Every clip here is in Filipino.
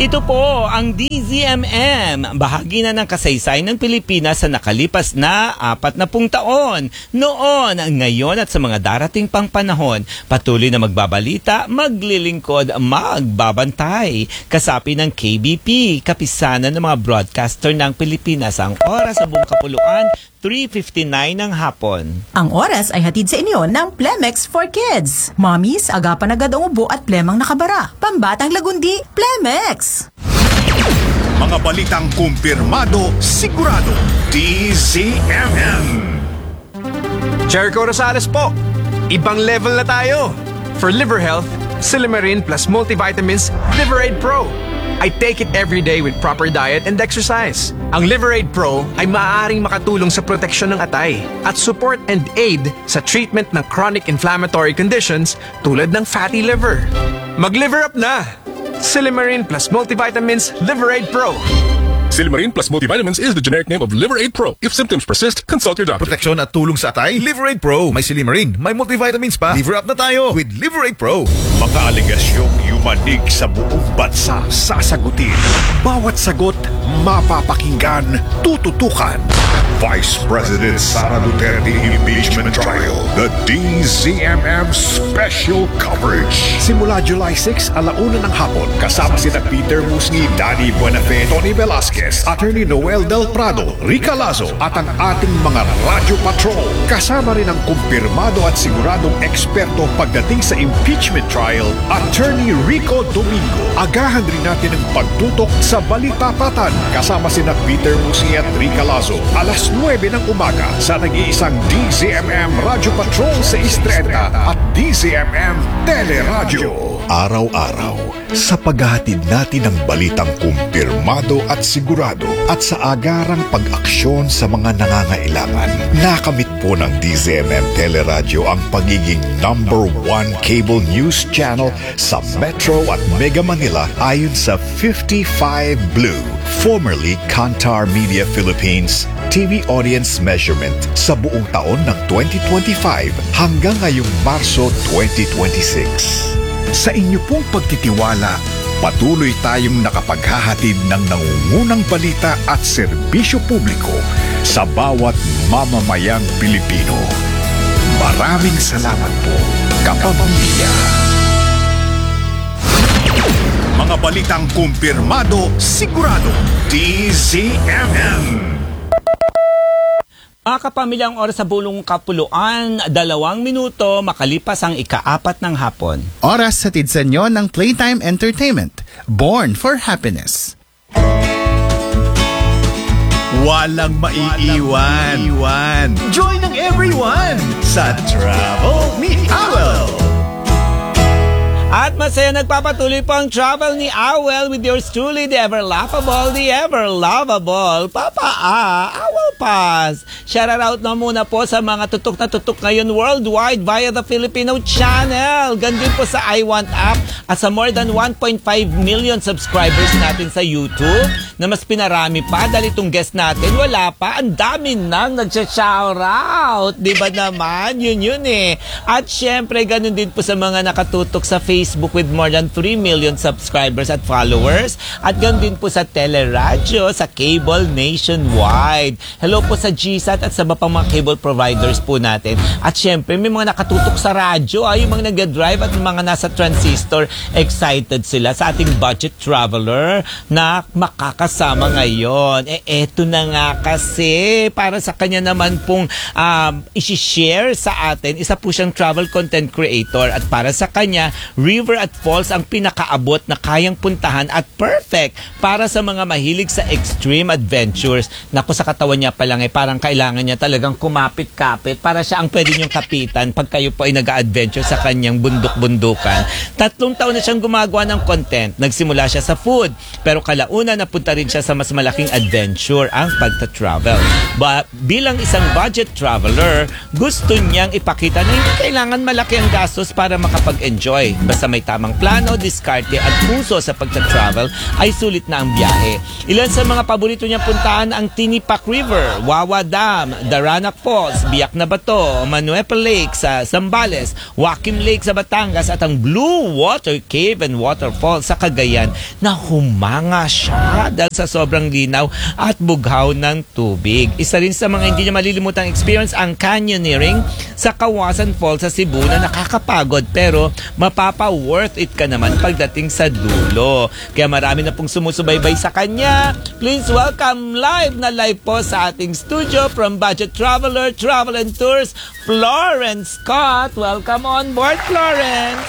Ito po ang DZMM, bahagi na ng kasaysayan ng Pilipinas sa nakalipas na 40 taon. Noon, ngayon at sa mga darating pang panahon, patuloy na magbabalita, maglilingkod, magbabantay. Kasapi ng KBP, kapisanan ng mga broadcaster ng Pilipinas. Ang oras sa buong kapuluan, 3:59 ng hapon. Ang oras ay hatid sa inyo ng Plemex for Kids. Mommies, agapan agad ang ubo at plemang nakabara. Pambatang lagundi, Plemex! Mga balitang kumpirmado, sigurado, DZMM. Jericho Rosales po. Ibang level na tayo. For liver health, Silimarin plus multivitamins Liverade Pro. I take it every day with proper diet and exercise. Ang Liverade Pro ay maaaring makatulong sa proteksyon ng atay at support and aid sa treatment ng chronic inflammatory conditions tulad ng fatty liver. Mag-liver up na! Silimarin plus multivitamins Liverade Pro. Silimarin plus multivitamins is the generic name of Liverade Pro. If symptoms persist, consult your doctor. Proteksyon at tulong sa atay, Liverade Pro. May Silimarin, may multivitamins pa. Liver up na tayo with Liverade Pro. Mga aligasyong yumanig sa buong bansa, sasagutin. Bawat sagot, mapapakinggan, tututukan. Vice President Sara Duterte Impeachment Trial. The DZMM Special Coverage. Simula July 6, 1:00 ng hapon. Kasama sina Peter Musni, Danny Buenafe, Tony Velasquez, Attorney Noel Del Prado, Rica Lazo, at ang ating mga Radio Patrol. Kasama rin ang kumpirmado at siguradong eksperto pagdating sa impeachment trial, Attorney Rico Domingo. Agahan rin natin ang pagtutok sa Balitapatan. Kasama sina Peter Musni at Rica Lazo. Alas 9 ng umaga sa nag-iisang DZMM Radio Patrol sa Istreta at DZMM Teleradyo. Araw-araw, sa paghahatid natin ng balitang kumpirmado at sigurado at sa agarang pag-aksyon sa mga nangangailangan, nakamit po ng DZMM Teleradyo ang pagiging #1 cable news channel sa Metro at Mega Manila ayon sa 55 Blue, formerly Kantar Media Philippines, TV audience measurement sa buong taon ng 2025 hanggang ngayong Marso 2026. Sa inyo pong pagtitiwala, patuloy tayong nakapaghahatid ng nangungunang balita at serbisyo publiko sa bawat mamamayang Pilipino. Maraming salamat po, kapamilya. Mga balitang kumpirmado, sigurado, DZMM. Mga kapamilyang oras sa bulong kapuluan, 2 minuto makalipas ang ika-4 ng hapon. Oras hatid sa inyo ng Playtime Entertainment, Born for Happiness. Walang maiiwan. Join ng everyone sa Travel ni Awel. At masaya nagpapatuloy po ang travel ni Awel with yours truly, the ever laughable, the ever lovable, Papa Awel Paz. Shout out na muna po sa mga tutok na tutok ngayon worldwide via the Filipino channel. Gandun po sa I Want app at sa more than 1.5 million subscribers natin sa YouTube na mas pinarami pa dahil itong guest natin wala pa. Ang dami nang nagsha-shoutout. Diba naman? Yun eh. At syempre, ganun din po sa mga nakatutok sa Facebook with more than 3 million subscribers at followers. At ganun din po sa teleradyo, sa cable nationwide. Hello po sa GSAT at sa iba pang mga cable providers po natin. At syempre, may mga nakatutok sa radyo, yung mga nag-drive at mga nasa transistor, excited sila sa ating budget traveler na makakasama ngayon. Eto na nga kasi, para sa kanya naman pong isi-share sa atin, isa po siyang travel content creator at para sa kanya, river at falls ang pinakaabot na kayang puntahan at perfect para sa mga mahilig sa extreme adventures. Naku, sa katawan niya pa lang parang kailangan niya talagang kumapit-kapit para siya ang pwede niyong kapitan pag kayo po ay nag-a-adventure sa kanyang bundok-bundukan. 3 taon na siyang gumagawa ng content. Nagsimula siya sa food, pero kalaunan napunta papunta rin siya sa mas malaking adventure, ang pagta-travel. Bilang isang budget traveler, gusto niyang ipakita na hindi kailangan malaki ang gastos para makapag-enjoy. Basta may tamang plano, diskarte at puso sa pagta-travel ay sulit na ang biyahe. Ilan sa mga paborito niyang puntahan ang Tinipak River, Wawa Dam, Daranac Falls, Biak na Bato, Manuepa Lake sa Zambales, Joaquim Lake sa Batangas at ang Blue Water Cave and Waterfall sa Cagayan na humanga siya dahil sa sobrang linaw at bughaw ng tubig. Isa rin sa mga hindi niya malilimutang experience ang canyoneering sa Kawasan Falls sa Cebu na nakakapagod pero mapapa-worth it ka naman pagdating sa dulo. Kaya marami na pong sumusubaybay sa kanya. Please welcome live po sa ating studio from Budget Traveler, Travel and Tours, Florence Scott. Welcome on board, Florence!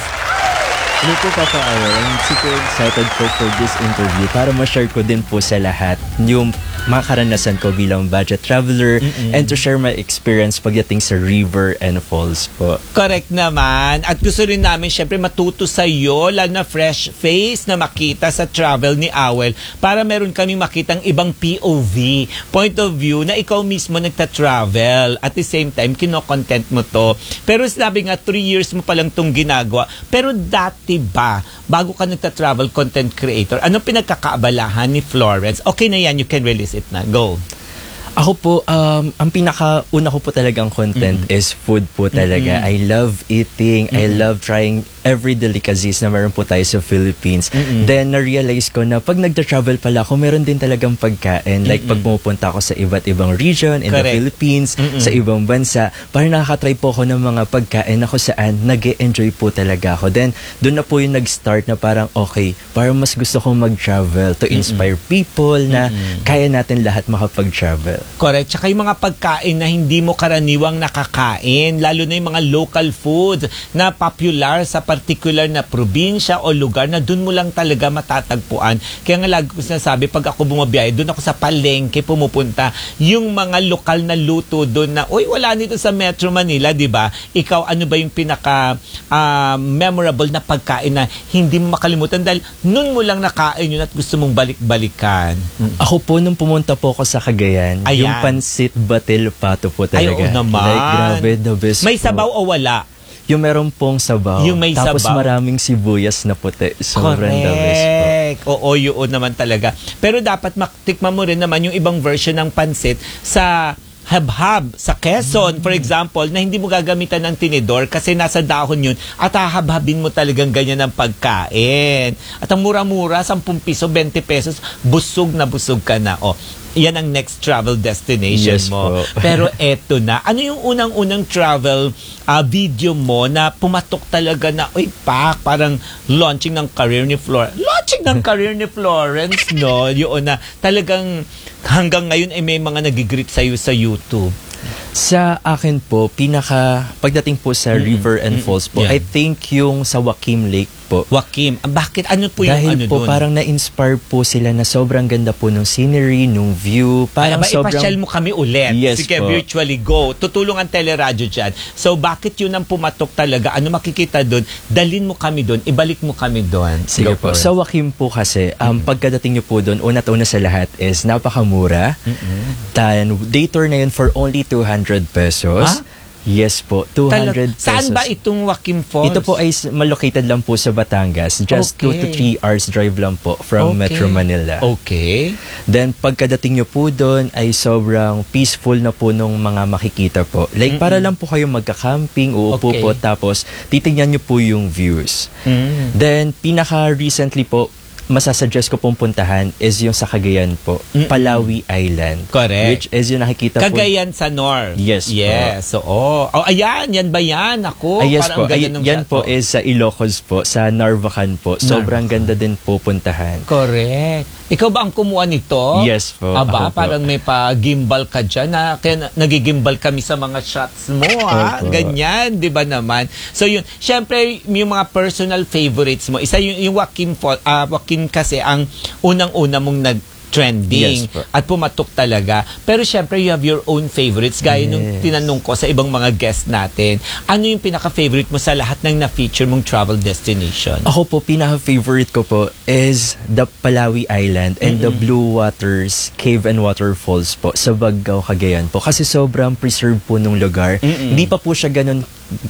Hello po, Papa Awel. I'm super excited po for this interview para ma-share ko din po sa lahat yung mga karanasan ko bilang budget traveler and to share my experience pagdating sa river and falls po. Correct naman. At gusto rin namin syempre matuto sa iyo, lalo na fresh face na makita sa travel ni Awel para meron kaming makitang ibang POV, point of view na ikaw mismo nagta-travel. At the same time, kino-content mo to. Pero sabi nga, 3 years mo palang tong ginagawa. Pero dati ba, bago ka nagta-travel content creator, anong pinagkakaabalahan ni Florence? Okay na yan, you can release it na. Go. Ako po, ang pinakauna ko po talagang content is food po talaga. I love eating. I love trying every delicacies na meron po tayo sa Philippines. Then, na-realize ko na pag nagta-travel pala ako, meron din talagang pagkain. Like, pag pumupunta ako sa iba't ibang region in the Philippines, sa ibang bansa, parang nakakatry po ako ng mga pagkain na kung saan nag-e-enjoy po talaga ako. Then, doon na po yung nag-start na parang, okay, parang mas gusto kong mag-travel to inspire people na kaya natin lahat makapag-travel. Correct. Tsaka yung mga pagkain na hindi mo karaniwang nakakain, lalo na yung mga local food na popular sa particular na probinsya o lugar na dun mo lang talaga matatagpuan. Kaya nga lagi ko sinasabi, pag ako bumabiyahe, dun ako sa palengke pumupunta, yung mga lokal na luto dun na, uy, wala nito sa Metro Manila, di ba? Ikaw, ano ba yung pinaka memorable na pagkain na hindi mo makalimutan dahil nun mo lang nakain yun at gusto mong balik-balikan? Ako po, nung pumunta po ako sa Cagayan, yung pansit batil pato po talaga. Ay, oo naman. Like, grabe, the best may po. sabaw o wala? Yung meron pong sabaw. Yung may tapos sabaw. maraming sibuyas na puti. Sobrang the best po. Oo, yun naman talaga. Pero dapat matikman mo rin naman yung ibang version ng pansit sa habhab sa Quezon, for example, na hindi mo gagamitan ng tinidor kasi nasa dahon yun at hahabhabin mo talagang ganyan ang pagkain. At ang mura-mura, 10 piso, 20 pesos, busog na busog ka na. O, yan ang next travel destination mo. Po. Pero eto na. Ano yung unang-unang travel video mo na pumatok talaga na, uy, parang launching ng career ni Florence. Launching ng career ni Florence, no? Yun na talagang hanggang ngayon ay may mga nagigreet sa'yo sa YouTube. Sa akin po, pagdating po sa river and falls po, I think yung sa Joaquim Lake po. Joaquim, bakit? Ano po yung dahil ano po dun? parang na-inspire po sila na sobrang ganda po nung scenery, nung view. Parang ipasyal mo kami ulit. Yes Sige, po. virtually go. Tutulong ang teleradyo dyan. So, bakit yun ang pumatok talaga? Ano makikita dun? Dalin mo kami dun. Ibalik mo kami dun. Sige po. Sa Joaquim po kasi, pagkadating nyo po doon, una't una sa lahat is napakamura. Then, day tour na yun for only 200 pesos. Ha? Yes po, 200 pesos. Saan ba itong Joaquim Falls? Ito po ay malocated lang po sa Batangas. Just 2 to 3 hours drive lang po from Metro Manila. Okay. Then, pagkadating nyo po doon ay sobrang peaceful na po nung mga makikita po. Like, para lang po kayo magka-camping, uupo po, tapos titignan nyo po yung views. Then, pinaka-recently po, masasuggest ko pong puntahan is yung sa Cagayan po, Palawi Island. Correct. Which is yung nakikita Cagayan sa north. Yes po. Oh, ayan. Yan ba yan? Ako, yes parang po. ganda nung Yan shot po is sa Ilocos po, sa Narvacan po. Sobrang ganda din po puntahan. Correct. Ikaw ba ang kumuha nito? Yes po. Aba, Ako po. parang may pa-gimbal ka dyan. Kaya nagigimbal kami sa mga shots mo, ha? Opo. Ganyan, di ba naman? So yun, syempre, yung mga personal favorites mo, isa yung Joaquim kasi ang unang-una mong trending Yes po. at pumatok talaga. Pero syempre, you have your own favorites. Gaya nung tinanong ko sa ibang mga guests natin, ano yung pinaka-favorite mo sa lahat ng na-feature mong travel destination? Ako po, pinaka-favorite ko po is the Palawi Island and the Blue Waters Cave and Waterfalls po sa Baggao, Cagayan po. Kasi sobrang preserved po nung lugar. Hindi pa po siya ganun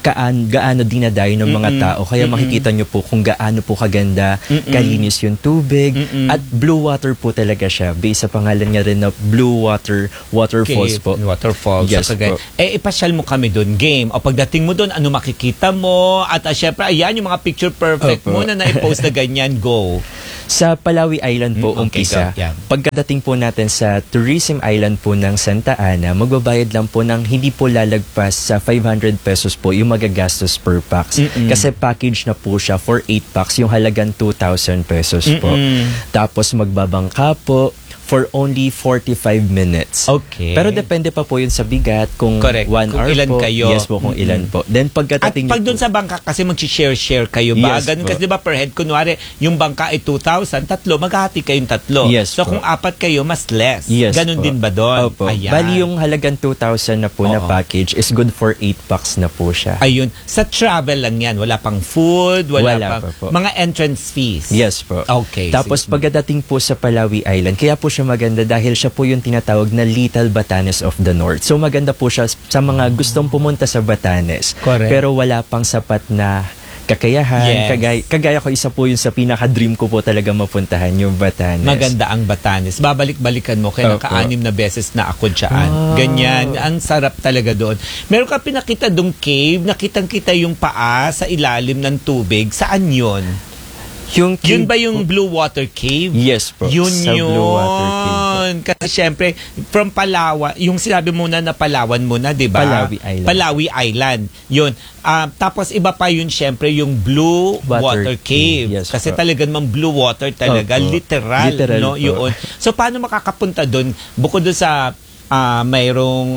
gaano dinadayo ng mga tao. Kaya makikita nyo po kung gaano po kaganda, kalinis yung tubig. At blue water po talaga siya. Based sa pangalan niya rin na Blue Water Waterfalls po. Waterfalls. Yes So, po. ipasyal mo kami doon, game. O pagdating mo doon, ano makikita mo? At syempre, ayan yung mga picture perfect Opo. mo na na-post na ganyan. Go. Sa Palawi Island po, Okay, umpisa. go. Yeah. Pagkadating po natin sa Tourism Island po ng Santa Ana, magbabayad lang po ng hindi po lalagpas sa 500 pesos po yung magagastos per pax. Kasi package na po siya for 8 pax, yung halagang 2,000 pesos po. Tapos magbabangka po for only 45 minutes. Okay. Pero depende pa po yun sa bigat, kung Correct. 1 Kung hour ilan po. kayo. Yes po, kung ilan po. Then At pagkadating pag niyo doon po- sa bangka kasi mag-share kayo ba? Yes Ganun po. kasi di ba per head, kunwari, yung bangka ay 2,000, tatlo, maghati kayong tatlo. Yes So po. kung apat kayo, mas less. Yes Ganun po. din ba doon? Opo. Ayan. Bali yung halagang 2,000 na po na Oo. package is good for 8 packs na po siya. Ayun. Sa travel lang yan. Wala pang food, wala Wala pang pa po. mga entrance fees. Yes po. Okay. Tapos sige. pagdating po sa Palawi Island, kaya po siya maganda dahil siya po yung tinatawag na Little Batanes of the North. So maganda po siya sa mga gustong pumunta sa Batanes. Correct. Pero wala pang sapat na kakayahan. Yes. Kagaya ko, isa po yun sa pinaka-dream ko po talaga mapuntahan, yung Batanes. Maganda ang Batanes. Babalik-balikan mo kaya Opo. naka-anim na beses na ako dyan. Ganyan. Ang sarap talaga doon. Meron ka pinakita doong cave, nakitang-kita yung paa sa ilalim ng tubig. Saan yun? Yung Yun cave ba yung po- Blue Water Cave? Yes po. Yun sa yun. Blue Water Cave po. Kasi syempre, from Palawan, yung sinabi muna na Palawan muna, di ba? Palawi Island. Palawi Island. Yun. Tapos iba pa yun syempre yung Blue Water, Water Cave. Cave. Yes Kasi po. talagang mang blue water talaga. Opo. Literal, no? po. Yun. So paano makakapunta doon? Bukod doon sa mayroong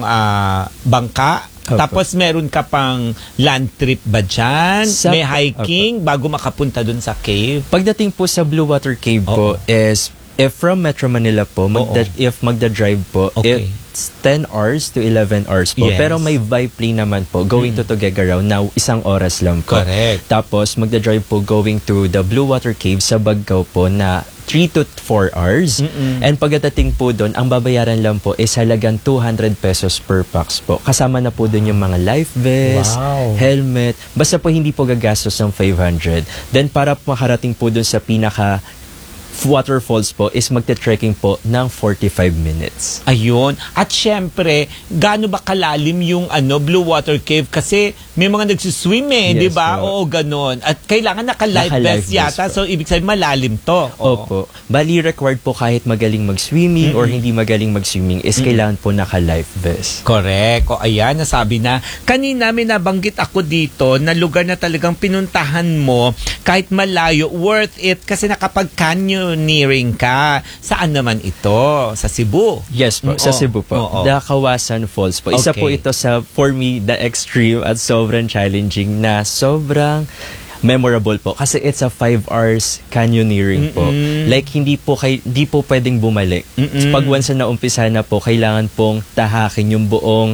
bangka, Opo. tapos meron ka pang land trip ba dyan? Sa- May hiking bago makapunta doon sa cave? Pagdating po sa Blue Water Cave po is if from Metro Manila po, if magda-drive po, Okay. it's 10 hours to 11 hours po. Yes. Pero may Biplane naman po, going to Tuguegarao na 1 oras lang po. Correct. Tapos magda-drive po going to the Blue Water Cave sa Baggao po na 3 to 4 hours. And pagdating po doon, ang babayaran lang po is halagang 200 pesos per pax po. Kasama na po doon yung mga life vest, Wow. helmet. Basta po hindi po gagastos ng 500. Then para makarating po doon sa pinaka waterfalls po is magte-trekking po ng 45 minutes. Ayun. At syempre, gaano ba kalalim yung Blue Water Cave? Kasi may mga nagsuswim Yes, di ba? po. Oo, ganon. At kailangan naka-life Naka-life vest yata. vest So, po. ibig sabihin, malalim to. Oo. Opo. Bali, required po kahit magaling mag-swimming or hindi magaling mag-swimming is kailangan po naka-life vest. Correct. O ayan, nasabi na. Kanina may nabanggit ako dito na lugar na talagang pinuntahan mo kahit malayo, worth it kasi nakapag-canyoneering ka. Saan naman ito? Sa Cebu? Yes po, sa Cebu po. Oo. The Kawasan Falls po. Isa Okay. po ito sa, for me, the extreme at sobrang challenging na sobrang memorable po kasi it's a 5 hours canyoneering po. Like hindi po pwedeng bumalik. So, pag once na naumpisa na po, kailangan pong tahakin yung buong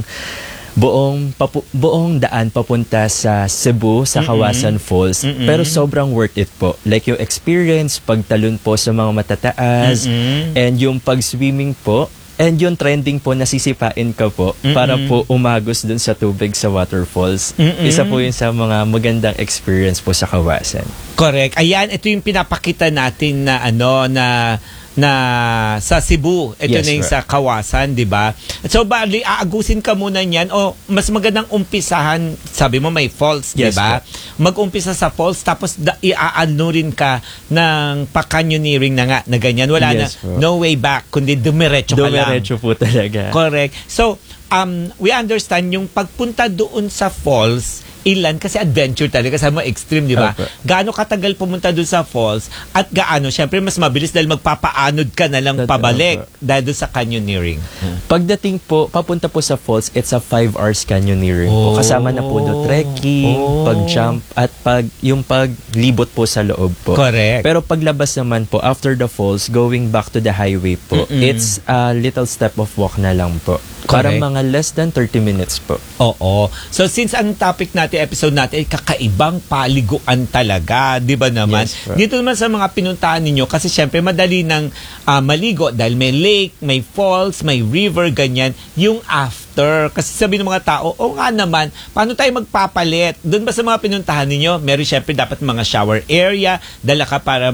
daan papunta sa Cebu, sa Kawasan Falls. Pero sobrang worth it po. Like yung experience, pagtalon po sa mga matataas, and yung pag-swimming po, and yung trending po, nasisipain ka po para po umagos dun sa tubig sa waterfalls. Isa po yun sa mga magandang experience po sa Kawasan. Correct. Ayan, ito yung pinapakita natin na na sa Cebu. Ito Yes, na yung right. sa Kawasan, di ba? So, bali, aagusin ka muna niyan o mas magandang umpisahan, sabi mo may falls, di Yes, ba? Mag-umpisa sa falls, tapos iaano rin ka ng pa-canyoneering na nga, na ganyan. Wala Yes, na, po. no way back, kundi dumiretso ka lang. Dumiretso po talaga. Correct. So, we understand yung pagpunta doon sa falls, ilan kasi adventure talaga sa mga extreme, di ba? Opo. Gaano katagal pumunta dun sa falls at gaano, syempre mas mabilis dahil magpapaanod ka na lang Totoo pabalik po. dahil dun sa canyoneering. Pagdating po, papunta po sa falls, it's a 5 hours canyoneering po. Kasama na po do trekking, pag-jump, at yung paglibot po sa loob po. Correct. Pero paglabas naman po, after the falls, going back to the highway po, it's a little step of walk na lang po. Para Correct. mga less than 30 minutes po. Oo. So since ang topic natin, episode natin ay kakaibang paliguan talaga, di ba naman? Yes, po. Dito naman sa mga pinuntahan ninyo, kasi syempre madali ng maligo dahil may lake, may falls, may river, ganyan. Yung after, kasi sabi ng mga tao, o nga naman, paano tayo magpapalit? Doon ba sa mga pinuntahan ninyo, meron syempre dapat mga shower area, dala ka para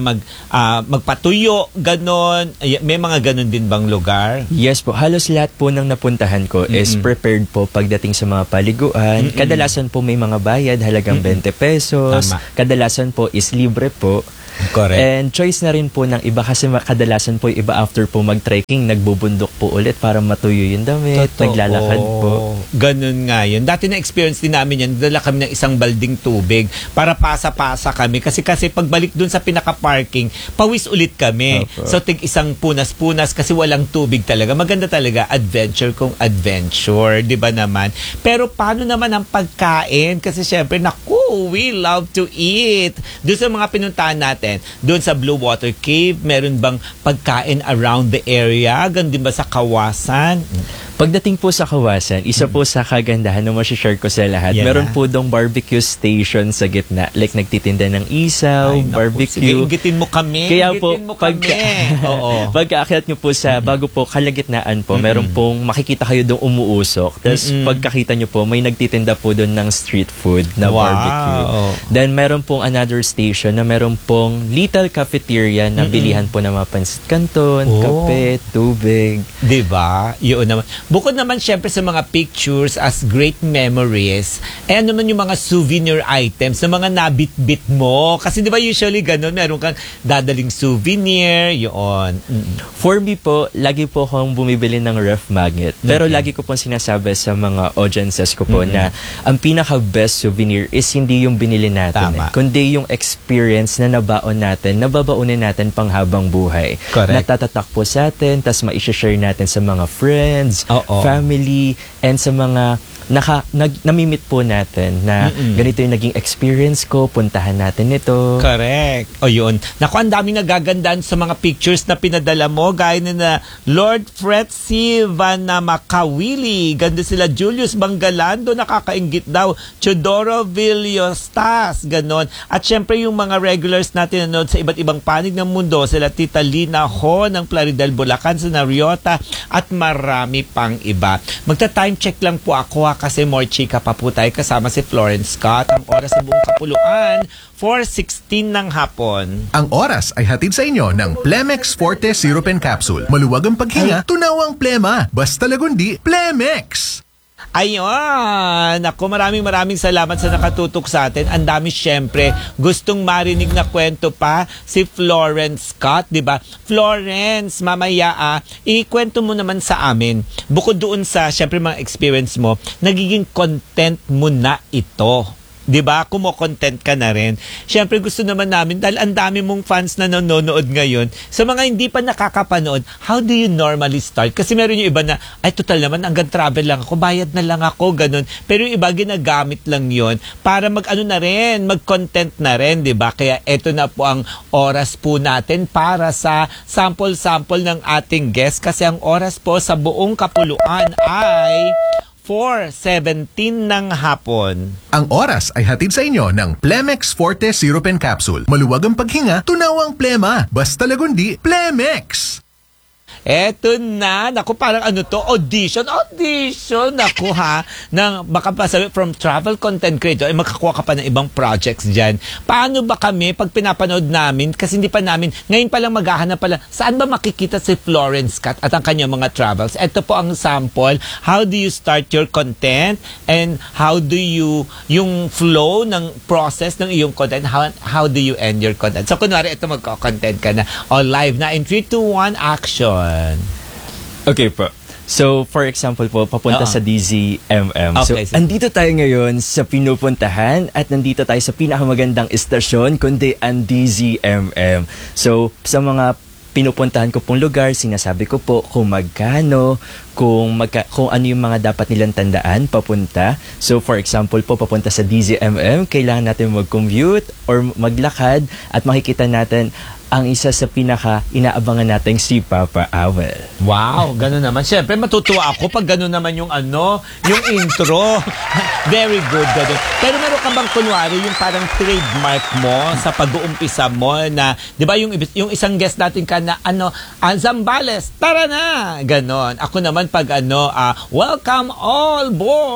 magpatuyo, ganon. May mga ganon din bang lugar? Yes po, halos lahat po ng napuntahan ko is prepared po pagdating sa mga paliguan. Kadalasan po may mga bayad, halagang 20 pesos. Tama. Kadalasan po is libre po. Correct. And choice na rin po ng iba kasi kadalasan po yung iba after po mag-trekking, nagbubundok po ulit para matuyo yung damit, naglalakad po. Ganun nga yun. Dati na-experience din namin yan. Dala kami ng isang balding tubig para pasa-pasa kami. Kasi pagbalik dun sa pinaka-parking, pawis ulit kami. Opo. So, isang punas-punas kasi walang tubig talaga. Maganda talaga. Adventure kung adventure. Di ba naman? Pero paano naman ang pagkain? Kasi syempre, naku, we love to eat. Doon sa mga pinuntahan natin, doon sa Blue Water Cave, meron bang pagkain around the area? Ganun din ba sa Kawasan? Pagdating po sa Kawasan, isa po sa kagandahan na share ko sa lahat, Yan meron na. po dong barbecue station sa gitna. Like nagtitinda ng isaw, Ay, naku, barbecue. sige, inggitin mo kami. Kaya po, Inggitin mo kami. Oo. pagkaakyat nyo po sa, bago po kalagitnaan po, meron pong makikita kayo doon umuusok. Tapos pagkakita nyo po, may nagtitinda po doon ng street food na Wow. barbecue. Then meron pong another station na meron pong little cafeteria na bilihan po ng mga pansit canton, kape, tubig. Diba? Yun naman. Bukod naman syempre sa mga pictures as great memories, ano naman yung mga souvenir items na mga nabit-bit mo. Kasi diba usually ganun, meron kang dadaling souvenir, yun. For me po, lagi po akong bumibili ng ref magnet. Pero lagi ko pong sinasabi sa mga audiences ko po na ang pinaka-best souvenir is hindi yung binili natin. Tama. Kundi yung experience na nabaon natin, nababaunin natin pang habang buhay. Correct. Natatatak po sa atin, tas ma-share natin sa mga friends, Oo. family, and sa mga namimit po natin na ganito yung naging experience ko, puntahan natin ito. Correct. O yun. Naku, ang daming nagagandaan sa mga pictures na pinadala mo. Gaya na Lord Fretzy Van Makawili. Ganda sila. Julius Bangalando, nakakaingit daw. Chodoro Villostas. Ganon. At syempre yung mga regulars natin nanood sa iba't ibang panig ng mundo. Sila Tita Lina Ho ng Plaridel, Bulacan, sa Nariota, at marami pang iba. Magta-time check lang po ako kasi more chika pa po tayo kasama si Florence Scott. Ang oras sa buong kapuluan, 4:16 ng hapon. Ang oras ay hatid sa inyo ng Plemex Forte Syrup and Capsule. Maluwag ang paghinga, tunaw ang plema. Basta lagundi, Plemex! Ayun! Ako, maraming salamat sa nakatutok sa atin. Ang dami syempre gustong marinig na kwento pa si Florence Scott, di ba? Florence, mamaya ikwento mo naman sa amin. Bukod doon sa syempre mga experience mo, nagiging content mo na ito. 'Di ba? Kumo-content ka na rin. Syempre gusto naman namin dahil ang dami mong fans na nanonood ngayon. Sa mga hindi pa nakakapanood, how do you normally start? Kasi meron yung iba na, ay total naman, hanggang travel lang ako, bayad na lang ako, ganun. Pero yung iba, ginagamit lang yon para mag-ano na rin, mag-content na rin, 'di ba? Kaya eto na po ang oras po natin para sa sample-sample ng ating guest. Kasi ang oras po sa buong kapuluan ay 4:17 ng hapon. Ang oras ay hatid sa inyo ng Plemex Forte Syrup and Capsule. Maluwag ang paghinga, tunaw ang plema. Basta lagundi, Plemex! Eto na, naku, parang ano to, audition, naku ha, ng baka pa sabi, from travel content creator, ay makakuha ka pa ng ibang projects dyan. Paano ba kami, pag pinapanood namin, kasi hindi pa namin, ngayon pa lang maghahanap pala, saan ba makikita si Florence Scott at ang kanyang mga travels? Ito po ang sample, how do you start your content, and how do you, yung flow ng process ng iyong content, how do you end your content? So, kunwari, ito magko-content ka na, o live na, in 3, 2, 1, action. Okay po. So, for example po, papunta Oo. sa DZMM. So, Okay, sige. andito tayo ngayon sa pinupuntahan at nandito tayo sa pinakamagandang istasyon, kundi ang DZMM. So, sa mga pinupuntahan ko pong lugar, sinasabi ko po kung magkano, kung ano yung mga dapat nilang tandaan papunta. So, for example po, papunta sa DZMM, kailangan natin mag-commute or maglakad at makikita natin ang isa sa pinaka-inaabangan nating si Papa Awel. Wow, gano'n naman. Siyempre, matutuwa ako pag gano'n naman yung yung intro. Very good, gano'n. Pero meron ka bang kunwari yung parang trademark mo sa pag-uumpisa mo na, di ba yung isang guest natin ka na Zambales, tara na! Gano'n. Ako naman pag welcome all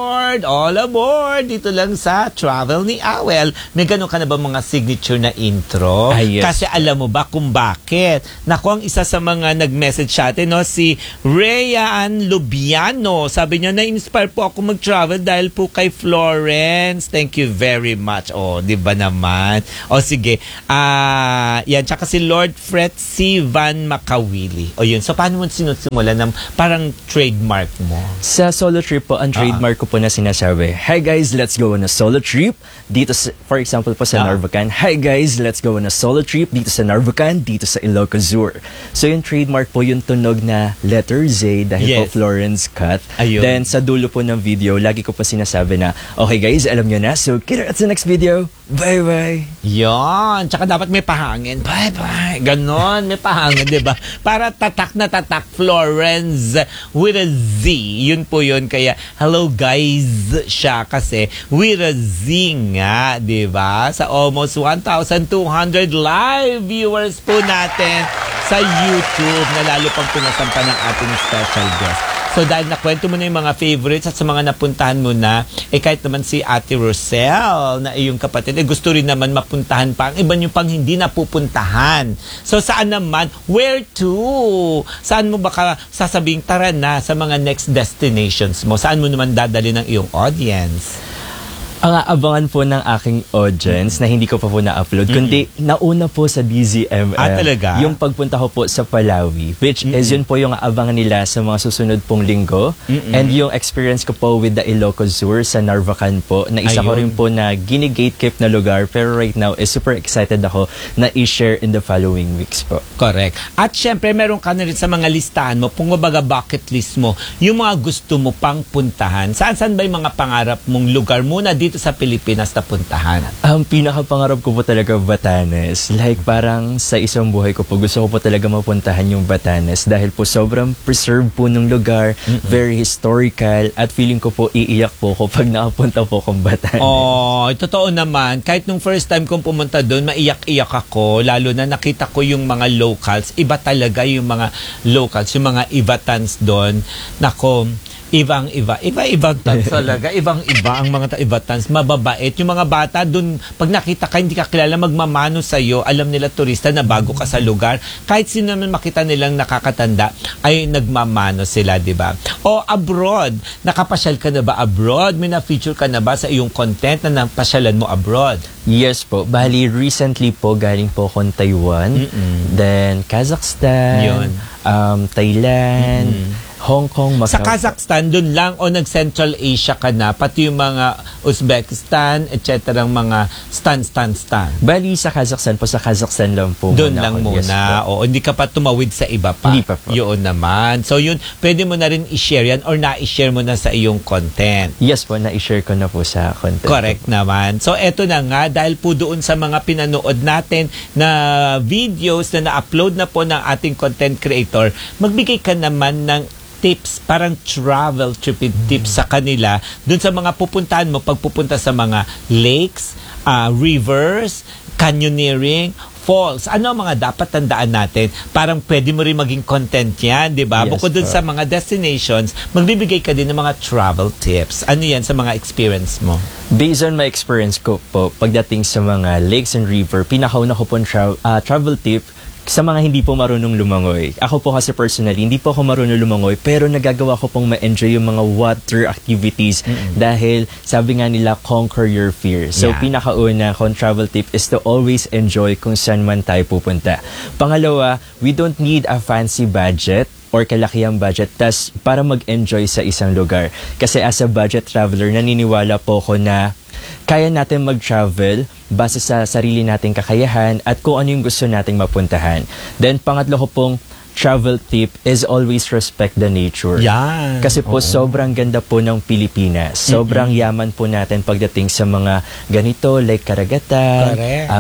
aboard, dito lang sa Travel ni Awel. May gano'n ka na ba mga signature na intro? Yes. Kasi alam mo ba kung bakit? Naku, ang isa sa mga nag-message sa atin, si Rayan Lubiano. Sabi niya, na-inspire po ako mag-travel dahil po kay Florence. Thank you very much. Di ba naman? Sige. Yan. Tsaka si Lord Fretzy Van Makawili. Yun. So, paano mo sinusimulan ng parang trademark mo? Sa solo trip po, ang trademark ko po na sinasabi, "Hi guys, let's go on a solo trip." Dito, for example po sa Narvacan, "Hi guys, let's go on a solo trip." Dito sa Narvacan, dito sa Ilocos Sur. So yung trademark po yung tunog na letter Z dahil po Yes. Florence cut. Ayun. Then sa dulo po ng video, lagi ko po sinasabi na, "Okay guys, alam nyo na. So kita at sa next video. Bye-bye." Yon. Tsaka dapat may pahangin. Bye-bye. Ganon. May pahangin, di ba? Para tatak na tatak Florence with a Z. Yun po yun. Kaya, hello guys siya kasi with a Z nga, di ba? Sa almost 1,200 live viewers po natin sa YouTube na lalo pang pinasampa ng ating special guest. So dahil nakwento mo na yung mga favorites at sa mga napuntahan mo na, kahit naman si Ate Rosel na iyong kapatid, gusto rin naman mapuntahan pa ang iba nyo pang hindi napupuntahan. So saan naman? Where to? Saan mo baka sasabing tara na sa mga next destinations mo? Saan mo naman dadali ng iyong audience? Ang aabangan po ng aking audience na hindi ko pa po na-upload, kundi nauna po sa DZMM. Talaga? Yung pagpunta ko po sa Palawi, which is yun po yung aabangan nila sa mga susunod pong linggo. And yung experience ko po with the Ilocos Sur sa Narvacan po, na isa ko Ayun. rin po na gini-gatekeep na lugar, pero right now is super excited ako na i-share in the following weeks po. Correct. At syempre, meron ka na rin sa mga listahan mo, kung mabaga bucket list mo, yung mga gusto mo pang puntahan. Saan ba yung mga pangarap mong lugar muna dito sa Pilipinas na puntahan? Ang pinakapangarap ko po talaga Batanes. Like parang sa isang buhay ko po, gusto ko po talaga mapuntahan yung Batanes dahil po sobrang preserved po ng lugar, very historical, at feeling ko po iiyak po ko pag nakapunta po kong Batanes. Totoo naman. Kahit nung first time kong pumunta doon, maiyak-iyak ako. Lalo na nakita ko yung mga locals. Iba talaga yung mga locals, yung mga Ibatans doon. Nako, Iba-ibang talaga. Ibang-iba ang mga Ibatans. Mababait. Yung mga bata doon, pag nakita ka, hindi ka kilala, magmamano sa'yo. Alam nila turista na bago ka sa lugar. Kahit sino naman makita nilang nakakatanda, ay nagmamano sila, di ba? O abroad. Nakapasyal ka na ba abroad? May na-feature ka na ba sa iyong content na napasyalan mo abroad? Yes po. Bali, recently po, galing po akong Taiwan. Then, Kazakhstan. Yun. Thailand. Hong Kong, Macau. Sa Kazakhstan, dun lang o nag-Central Asia ka na, pati yung mga Uzbekistan, etc. mga stan. Bali, sa Kazakhstan po, sa Kazakhstan lang po. Doon lang ako. Yes muna. po. Hindi ka pa tumawid sa iba pa. Hindi pa po. Yun naman. So yun, pwede mo na rin i-share yan or na-i-share mo na sa iyong content. Yes po, na-share ko na po sa content. Correct naman. So eto na nga, dahil po doon sa mga pinanood natin na videos na na-upload na po ng ating content creator, magbigay ka naman ng tips, parang travel trip tips sa kanila dun sa mga pupuntahan mo pag pupunta sa mga lakes, rivers, canyoneering, falls. Ano ang mga dapat tandaan natin? Parang pwede mo rin maging content yan, di ba? Yes, Bukod dun po. sa mga destinations, magbibigay ka din ng mga travel tips. Ano yan sa mga experience mo? Based on my experience ko po, pagdating sa mga lakes and river, pinakauna ko po travel tip sa mga hindi po marunong lumangoy. Ako po kasi personally, hindi po ako marunong lumangoy, pero nagagawa ko pong ma-enjoy yung mga water activities dahil sabi nga nila, conquer your fear. So, Yeah. pinakauna kong travel tip is to always enjoy kung saan man tayo pupunta. Pangalawa, we don't need a fancy budget or kalakihang budget tas para mag-enjoy sa isang lugar. Kasi as a budget traveler, naniniwala po ko na kaya natin mag-travel base sa sarili nating kakayahan at kung ano yung gusto nating mapuntahan. Then pangatlo ko pong travel tip is always respect the nature. Yan. Kasi po sobrang ganda po ng Pilipinas. Sobrang yaman po natin pagdating sa mga ganito like karagatan,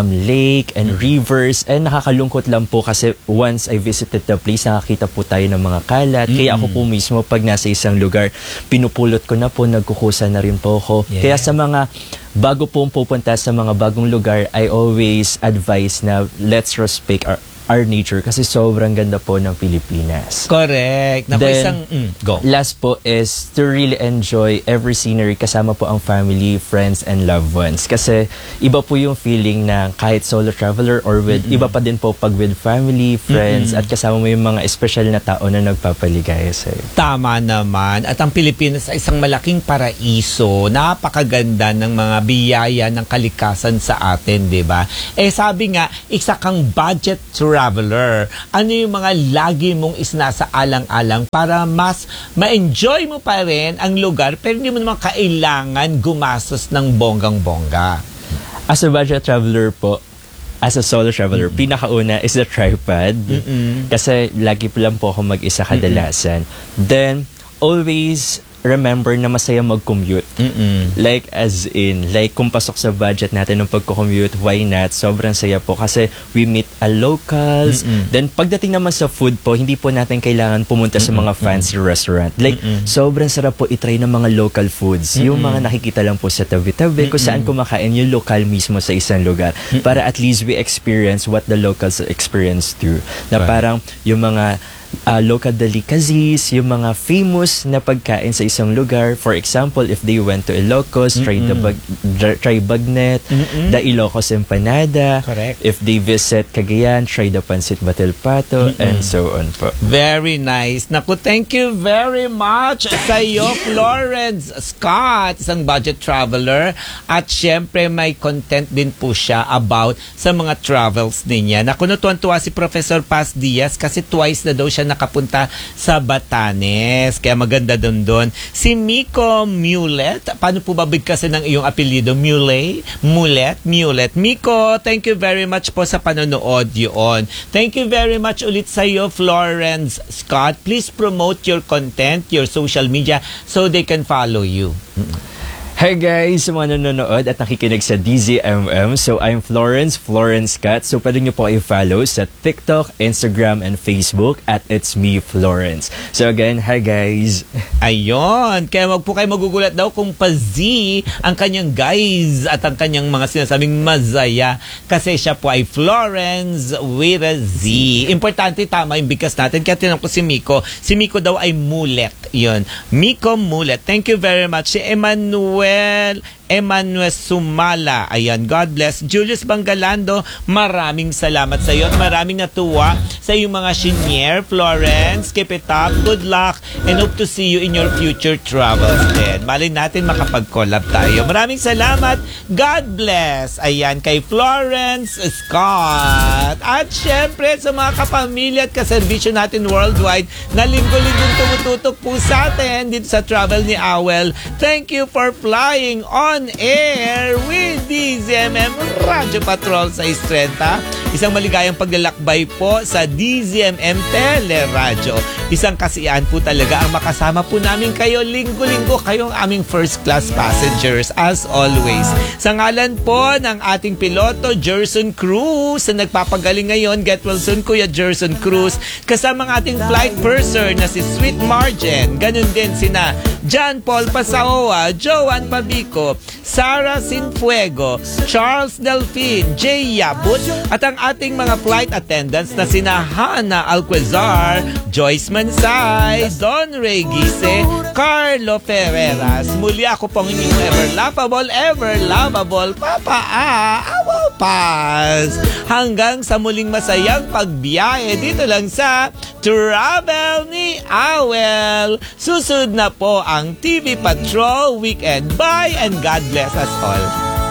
lake and rivers. And nakakalungkot lang po kasi once I visited the place, nakakita po tayo ng mga kalat. Kaya ako po mismo pag nasa isang lugar, pinupulot ko na po, nagkukusa na rin po ako. Kaya sa mga bago pong pupunta sa mga bagong lugar, I always advise na let's respect our nature kasi sobrang ganda po ng Pilipinas. Correct. Naku, Then, go. Last po is to really enjoy every scenery kasama po ang family, friends, and loved ones. Kasi iba po yung feeling na kahit solo traveler or with, iba pa din po pag with family, friends, at kasama mo yung mga espesyal na tao na nagpapaligaya sa'yo. Tama naman. At ang Pilipinas ay isang malaking paraiso. Napakaganda ng mga biyaya ng kalikasan sa atin, di ba? Sabi nga, isa kang budget traveler. Ano yung mga lagi mong isnasa alang-alang para mas ma-enjoy mo pa rin ang lugar pero hindi mo naman kailangan gumastos ng bonggang-bongga? As a budget traveler po, as a solo traveler, pinakauna is the tripod. Kasi lagi po lang po ako mag-isa kadalasan. Then, always remember na masaya mag-commute. Like as in, like kung pasok sa budget natin ng pagko-commute, why not? Sobrang saya po kasi we meet locals. Then pagdating naman sa food po, hindi po natin kailangan pumunta sa mga fancy restaurant. Like sobrang sarap po itry ng mga local foods. Yung mga nakikita lang po sa tabi-tabi kung saan kumakain yung local mismo sa isang lugar. Para at least we experience what the locals experience too. Na parang yung mga local delicacies, yung mga famous na pagkain sa isang lugar. For example, if they went to Ilocos, try bagnet, the Ilocos empanada. Correct. If they visit Cagayan, try the pancit batil pato, and so on po. Very nice. Naku, thank you very much sa iyo, Florence Scott, isang budget traveler. At syempre, may content din po siya about sa mga travels niya. Naku, natuwan-tuwa si Professor Paz Diaz kasi twice na daw siya nakapunta sa Batanes. Kaya maganda doon. Si Miko Mulet. Paano po ba bigkasin ng iyong apelyido? Mulet? Miko, thank you very much po sa panonood yun. Thank you very much ulit sa iyo, Florence Scott. Please promote your content, your social media so they can follow you. Hi guys, sa mga nanonood at nakikinig sa DZMM. So I'm Florence Scott. So pwede nyo po i-follow sa TikTok, Instagram, and Facebook at It's Me Florence. So again, hi guys. Ayun. Kaya wag po kayo magugulat daw kung pa-Z ang kanyang guys at ang kanyang mga sinasabing mazaya. Kasi siya po ay Florence with a Z. Importante, tama yung bigkas natin. Kaya tinanong ko si Miko. Si Miko daw ay Mulet. Yun. Miko Mulet. Thank you very much. Si Emmanuel Sumala. Ayan, God bless. Julius Bangalando, maraming salamat sa iyo at maraming natuwa sa iyong mga senior. Florence, keep it up. Good luck and hope to see you in your future travels din. Malay natin makapag-collab tayo. Maraming salamat. God bless. Ayan, kay Florence Scott. At syempre sa mga kapamilya at kaservisyo natin worldwide na linggo-linggong tumututok po sa atin dito sa Travel ni Awel. Thank you for flying on air with DZMM Radyo Patrol sa 630. Isang maligayang paglalakbay po sa DZMM Teleradyo. Isang kasiyahan po talaga ang makasama po namin kayo linggo-linggo, kayong aming first class passengers as always. Sa ngalan po ng ating piloto Jerson Cruz na nagpapagaling ngayon, get well soon Kuya Jerson Cruz, kasama ang ating flight purser na si Sweet Margin, ganun din sina John Paul Pasaoa, Joan Pabico, Sarah Sinfuego, Charles Delfin, Jay Yabut, at ang ating mga flight attendants na sina Hana Alquezar, Joyce Mansay, Don Ray Gise, Carlo Ferreras. Muli ako pong inyong ever lovable Papa Awal Paz. Hanggang sa muling masayang pagbiyahe dito lang sa Travel ni Awel. Susunod na po ang TV Patrol Weekend. Bye and God bless us all.